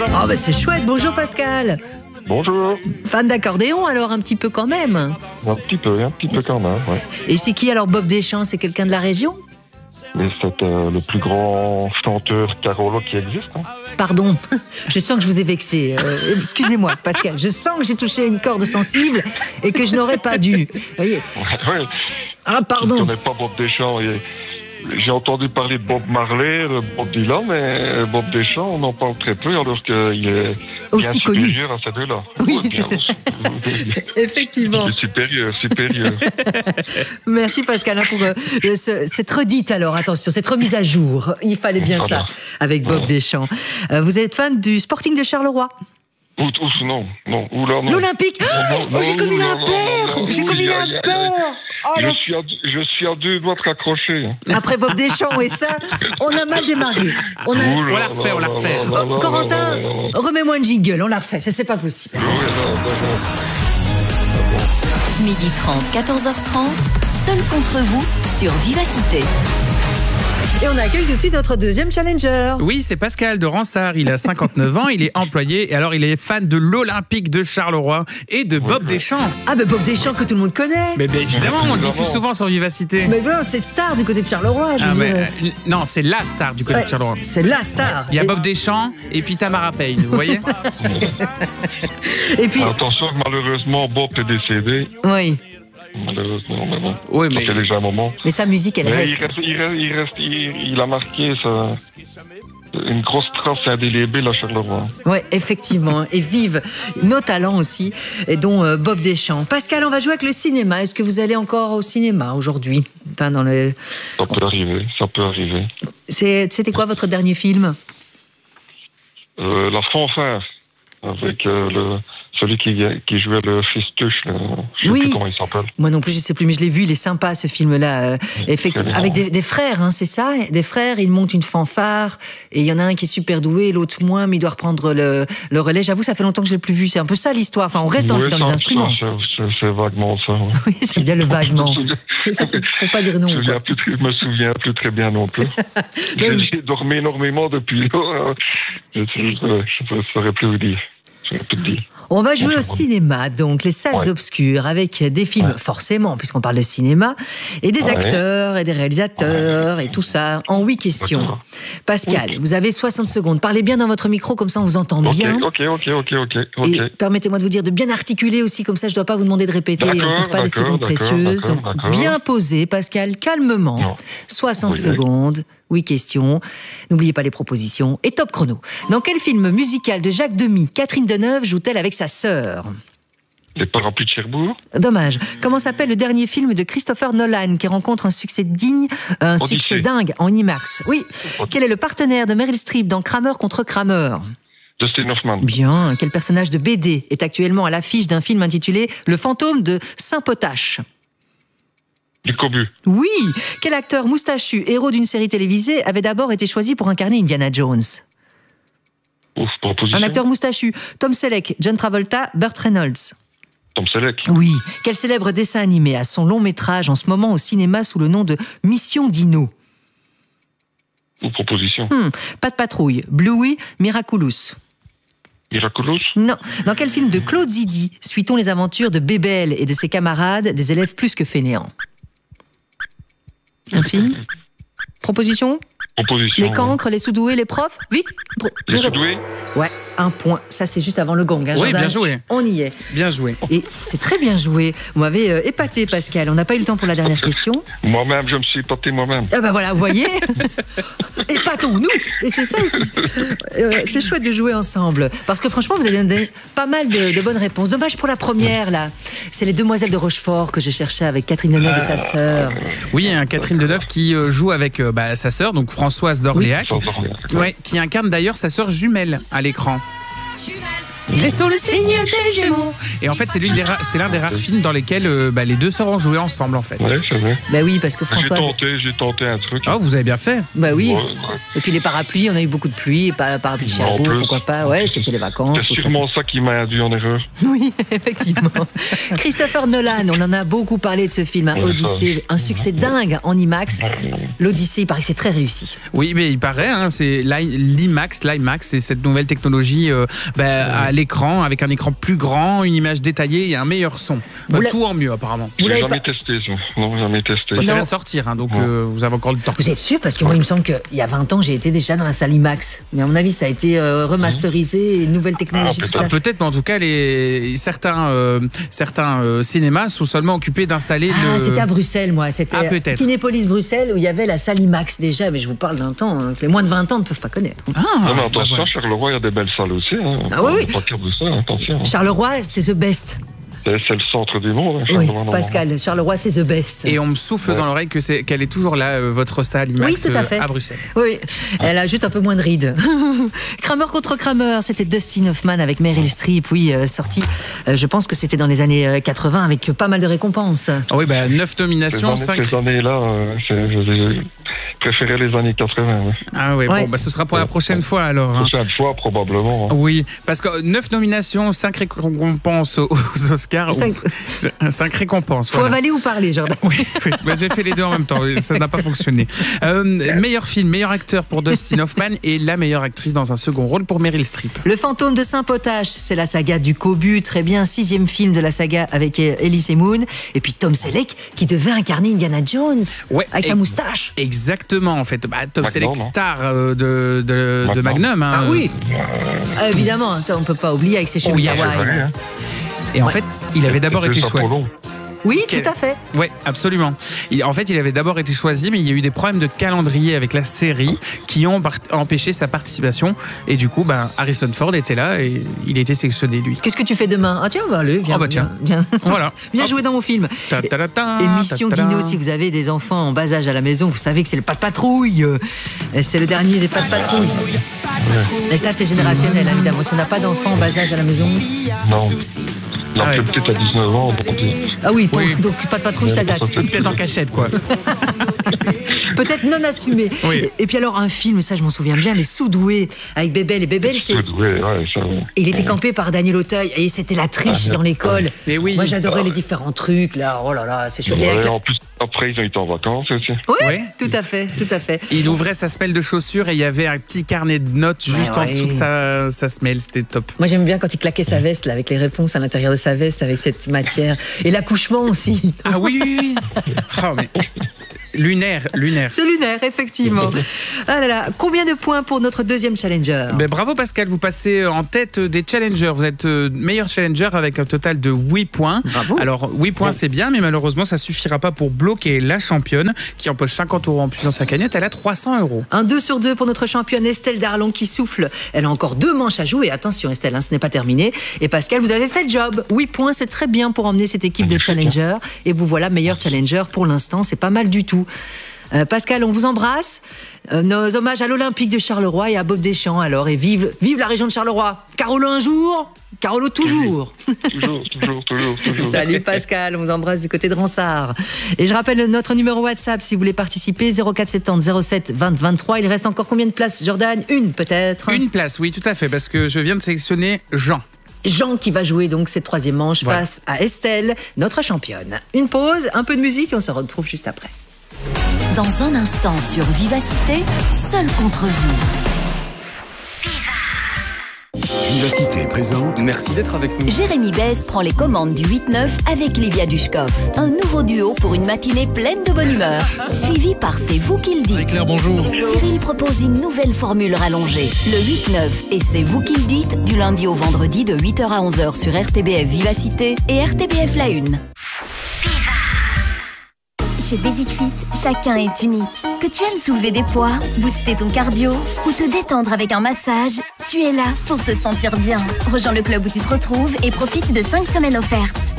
Oh, bah c'est chouette. Bonjour Pascal. Bonjour. Fan d'accordéon alors, un petit peu quand même. Un petit peu quand même, ouais. Et c'est qui alors Bob Deschamps? C'est quelqu'un de la région? Mais c'est le plus grand chanteur carolo qui existe. Hein. Pardon, je sens que je vous ai vexé. Excusez-moi Pascal, je sens que j'ai touché une corde sensible et que je n'aurais pas dû. Vous voyez? Ouais. Ah pardon. Je ne connais pas Bob Deschamps. J'ai entendu parler de Bob Marley, de Bob Dylan, mais Bob Deschamps, on en parle très peu, alors qu'il est aussi bien connu. Supérieur à ces deux-là. Oui, bien, effectivement. Supérieur. Merci Pascal pour cette redite alors, attention, cette remise à jour. Il fallait bien ça avec Bob Deschamps. Vous êtes fan du Sporting de Charleroi? Non. L'Olympique. Oh, j'ai commis l'impair. Je suis à deux doigts de raccrocher. Après Bob Deschamps et ça, on a mal démarré. On la refait. Corentin, remets-moi un jingle, on la refait. Ça, c'est pas possible. Midi 30, 14h30, seul contre vous sur Vivacité. Et on accueille tout de suite notre deuxième challenger. Oui, c'est Pascal de Ransard. Il a 59 ans, il est employé et alors il est fan de l'Olympique de Charleroi et de Bob Deschamps. Ah, ben Bob Deschamps que tout le monde connaît. Mais évidemment, on le diffuse souvent sur Vivacité. Mais bon, c'est star du côté de Charleroi, je veux dire. Non, c'est la star du côté de Charleroi. C'est la star. Il y a Bob Deschamps et puis Tamara Payne, vous voyez. Et puis. Attention, malheureusement, Bob est décédé. Oui. Malheureusement, mais bon. Oui, mais. Ça fait déjà un moment. Mais sa musique, elle reste. Il a marqué une grosse trace indélébile à Charleroi. Oui, effectivement. Et vive nos talents aussi, et dont Bob Deschamps. Pascal, on va jouer avec le cinéma. Est-ce que vous allez encore au cinéma aujourd'hui? Enfin, dans le... Ça peut arriver. C'était quoi votre dernier film? La fanfare, avec celui qui jouait le fistuche, je sais plus comment il s'appelle. Moi non plus, je sais plus, mais je l'ai vu, il est sympa ce film-là. Effectivement, avec des frères, hein, c'est ça? Des frères, ils montent une fanfare, et il y en a un qui est super doué, l'autre moins, mais il doit reprendre le relais. J'avoue, ça fait longtemps que je l'ai plus vu. C'est un peu ça l'histoire. Enfin, on reste dans les instruments. C'est vaguement ça. Ouais. Oui, j'aime bien le vaguement. Ça, c'est pour pas dire non. Je me souviens plus très bien non plus. J'ai dormi énormément depuis là. Je ne saurais plus vous dire. On va jouer au cinéma, donc les salles obscures, avec des films, forcément, puisqu'on parle de cinéma, et des acteurs, et des réalisateurs, et tout ça, en 8 questions. D'accord. Pascal, vous avez 60 secondes. Parlez bien dans votre micro, comme ça on vous entend bien. Ok. Et permettez-moi de vous dire de bien articuler aussi, comme ça je ne dois pas vous demander de répéter, on ne perd pas les secondes précieuses. Donc bien posé, Pascal, calmement. 60 secondes. 8 questions. N'oubliez pas les propositions. Et top chrono. Dans quel film musical de Jacques Demy, Catherine Deneuve joue-t-elle avec sa sœur? Les Parapluies de Cherbourg. Dommage. Comment s'appelle le dernier film de Christopher Nolan qui rencontre un succès succès dingue en IMAX? Oui. Quel est le partenaire de Meryl Streep dans Kramer contre Kramer? Dustin Hoffman. Bien. Quel personnage de BD est actuellement à l'affiche d'un film intitulé Le fantôme de Saint-Potache? Du Cobu. Oui. Quel acteur moustachu, héros d'une série télévisée, avait d'abord été choisi pour incarner Indiana Jones? Proposition. Un acteur moustachu. Tom Selleck, John Travolta, Burt Reynolds. Tom Selleck. Oui. Quel célèbre dessin animé a son long métrage en ce moment au cinéma sous le nom de Mission Dino? Proposition. Pas de patrouille. Bluey, Miraculous. Miraculous? Non. Dans quel film de Claude Zidi suit-on les aventures de Bébel et de ses camarades, des élèves plus que fainéants? Un film? Proposition? Les cancres, les sous-doués, les profs? Vite! Les sous-doués? Ouais, 1 point. Ça, c'est juste avant le gong. Hein, oui, bien joué. On y est. Bien joué. Et c'est très bien joué. Vous m'avez épaté, Pascal. On n'a pas eu le temps pour la dernière question. Moi-même, je me suis épaté moi-même. Ah ben voilà, vous voyez? Épatons-nous! Et c'est ça aussi. C'est chouette de jouer ensemble. Parce que franchement, vous avez donné pas mal de bonnes réponses. Dommage pour la première, là. C'est les Demoiselles de Rochefort que je cherchais avec Catherine Deneuve et sa sœur. Oui, Catherine Deneuve qui joue avec sa sœur, donc Françoise d'Orléac, qui incarne d'ailleurs sa sœur jumelle à l'écran. Laissons le signe des Gémeaux. Et en fait, c'est l'un des rares films dans lesquels les deux sœurs ont joué ensemble, en fait. Ouais, c'est vrai. Bah oui, parce que Françoise... J'ai tenté un truc. Oh, vous avez bien fait. Bah oui. Ouais. Et puis les parapluies, on a eu beaucoup de pluie, parapluie de Cherbourg, pourquoi pas. Ouais, c'était les vacances. C'est sûrement ça qui m'a induit en erreur. Oui, effectivement. Christopher Nolan, on en a beaucoup parlé de ce film, Odyssée, un succès dingue en IMAX. L'Odyssée, il paraît que c'est très réussi. Oui, mais il paraît, c'est l'IMAX, c'est cette nouvelle technologie à l'écran, avec un écran plus grand, une image détaillée et un meilleur son. Tout en mieux, apparemment. Vous l'avez jamais testé, ça. Non, jamais testé. Ça vient de sortir, donc vous avez encore le temps. Vous êtes sûr? Parce que moi, il me semble qu'il y a 20 ans, j'ai été déjà dans la salle IMAX. Mais à mon avis, ça a été remasterisé, nouvelle technologie, tout ça. Peut-être, mais en tout cas, certains cinémas sont seulement occupés d'installer c'était à Bruxelles, moi. C'était Kinépolis Bruxelles, où il y avait la salle IMAX déjà. Mais je vous parle d'un temps que les moins de 20 ans ne peuvent pas connaître. Non, mais attention, Charleroi, il y a des belles salles aussi. Oui. Pas dire de ça, attention. Charleroi, c'est the best. C'est le centre du monde. Oui, Pascal, Charleroi, c'est the best. Et on me souffle dans l'oreille qu'elle est toujours là, votre salle IMAX à Bruxelles. Oui, elle a juste un peu moins de rides. Kramer contre Kramer, c'était Dustin Hoffman avec Meryl Streep, sorti, je pense que c'était dans les années 80 avec pas mal de récompenses. Oui, 9 nominations, 5. Ces années-là, j'ai préféré les années 80. Ah oui, ce sera pour la prochaine fois alors. Prochaine fois, probablement. Oui, parce que 9 nominations, 5 récompenses aux Oscars. 5 récompenses. Faut avaler ou parler, Jordan. Oui, j'ai fait les deux en même temps, ça n'a pas fonctionné. Meilleur film, meilleur acteur pour Dustin Hoffman et la meilleure actrice dans un second rôle pour Meryl Streep. Le fantôme de Saint-Potache, c'est la saga du cobu, très bien, 6e film de la saga avec Elise Moon. Et puis Tom Selleck qui devait incarner Indiana Jones avec sa moustache. Exactement, en fait. Tom Selleck, star de Magnum. Ah oui, évidemment, on ne peut pas oublier avec ses cheveux Hawaï. Et en fait, il avait d'abord été choisi. Oui, tout à fait. Oui, absolument. En fait, il avait d'abord été choisi, mais il y a eu des problèmes de calendrier avec la série qui ont empêché sa participation. Et du coup, Harrison Ford était là et il a été sélectionné, lui. Qu'est-ce que tu fais demain? Ah tiens, allez, viens. Viens. Voilà. Viens jouer dans mon film. Émission Dino, si vous avez des enfants en bas âge à la maison, vous savez que c'est le Pas de Patrouille. C'est le dernier des Pas de Patrouille. Et ça, c'est générationnel, évidemment. Si on n'a pas d'enfants en bas âge à la maison... Non. Peut-être à 19 ans. Ah oui, donc Pas de Patrouille, ça date. Peut-être en cachette, quoi. Peut-être non assumé. Oui. Et puis alors, un film, ça je m'en souviens bien, Les Sous-doués, avec Bébel. Et Bébel, il était campé par Daniel Auteuil, et c'était la triche dans l'école. Mais oui. Moi, j'adorais les différents trucs, là. Oh là là, c'est chouette. En plus, après, ils ont été en vacances aussi. Oui, tout à fait. Il ouvrait sa semelle de chaussures et il y avait un petit carnet de notes juste en dessous de sa semelle. C'était top. Moi, j'aime bien quand il claquait sa veste, là, avec les réponses à l'intérieur de sa veste, avec cette matière. Et l'accouchement aussi. Ah oui. Oh, mais... Lunaire. C'est lunaire, effectivement. Ah là là, combien de points pour notre deuxième challenger? Bravo Pascal, vous passez en tête des challengers. Vous êtes meilleur challenger avec un total de 8 points. Bravo. Alors 8 points c'est bien, mais malheureusement ça suffira pas pour bloquer la championne qui empoche 50 € en plus dans sa cagnotte. Elle a 300 €. Un 2 sur 2 pour notre championne Estelle Darlon qui souffle. Elle a encore 2 manches à jouer. Attention Estelle, ce n'est pas terminé. Et Pascal, vous avez fait le job. 8 points, c'est très bien pour emmener cette équipe de challenger. Et vous voilà meilleur challenger pour l'instant. C'est pas mal du tout. Pascal, on vous embrasse. Nos hommages à l'Olympique de Charleroi et à Bob Deschamps, alors. Et vive la région de Charleroi. Carolo un jour, Carolo toujours. Toujours. Salut Pascal, on vous embrasse du côté de Ransard. Et je rappelle notre numéro WhatsApp si vous voulez participer, 0470 07 20 23. Il reste encore combien de places, Jordan? Une peut-être? Une place, oui, tout à fait, parce que je viens de sélectionner Jean qui va jouer donc cette troisième manche face à Estelle, notre championne. Une pause, un peu de musique et on se retrouve juste après. Dans un instant sur Vivacité, seul contre vous. Vivacité présente. Merci d'être avec nous. Jérémy Besse prend les commandes du 8-9 avec Livia Dushkov. Un nouveau duo pour une matinée pleine de bonne humeur. Suivi par C'est vous qui le dites. Claire, bonjour. Cyril propose une nouvelle formule rallongée. Le 8-9 et C'est vous qui le dites du lundi au vendredi de 8h à 11h sur RTBF Vivacité et RTBF La Une. Chez Basic Fit, chacun est unique. Que tu aimes soulever des poids, booster ton cardio ou te détendre avec un massage, tu es là pour te sentir bien. Rejoins le club où tu te retrouves et profite de 5 semaines offertes.